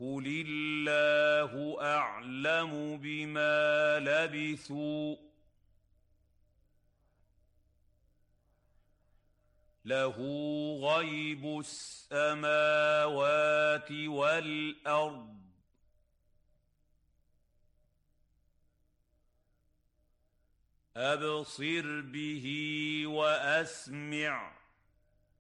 قُلِ اللَّهُ أَعْلَمُ بِمَا لَبِثُوا لَهُ غَيْبُ السَّمَاوَاتِ وَالْأَرْضِ أَبْصِرْ بِهِ وَأَسْمِعْ